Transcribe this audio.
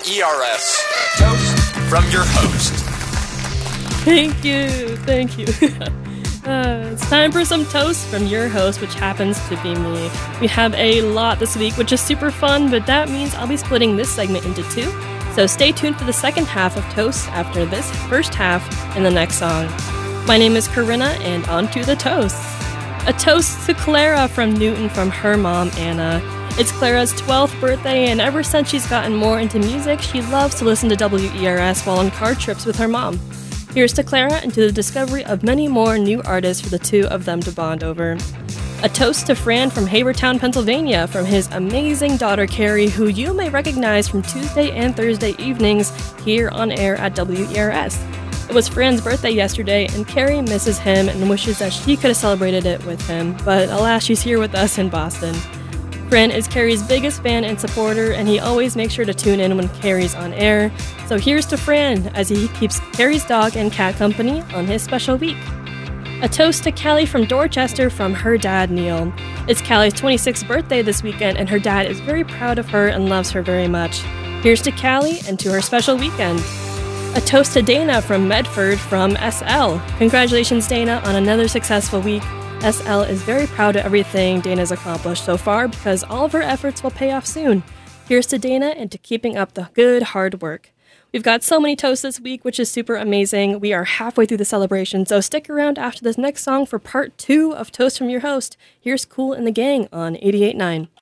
WERS. Toast from your host. Thank you. It's time for some toast from your host, which happens to be me. We have a lot this week, which is super fun, but that means I'll be splitting this segment into two. So stay tuned for the second half of Toast after this first half in the next song. My name is Corinna, and on to the toasts. A toast to Clara from Newton from her mom, Anna. It's Clara's 12th birthday, and ever since she's gotten more into music, she loves to listen to WERS while on car trips with her mom. Here's to Clara and to the discovery of many more new artists for the two of them to bond over. A toast to Fran from Havertown, Pennsylvania, from his amazing daughter Carrie, who you may recognize from Tuesday and Thursday evenings here on air at WERS. It was Fran's birthday yesterday, and Carrie misses him and wishes that she could have celebrated it with him, but alas, she's here with us in Boston. Fran is Carrie's biggest fan and supporter, and he always makes sure to tune in when Carrie's on air. So here's to Fran as he keeps Carrie's dog and cat company on his special week. A toast to Callie from Dorchester from her dad, Neil. It's Callie's 26th birthday this weekend, and her dad is very proud of her and loves her very much. Here's to Callie and to her special weekend. A toast to Dana from Medford from SL. Congratulations, Dana, on another successful week. SL is very proud of everything Dana's accomplished so far because all of her efforts will pay off soon. Here's to Dana and to keeping up the good, hard work. We've got so many toasts this week, which is super amazing. We are halfway through the celebration, so stick around after this next song for part 2 of Toast from your host. Here's Kool and the Gang on 88.9.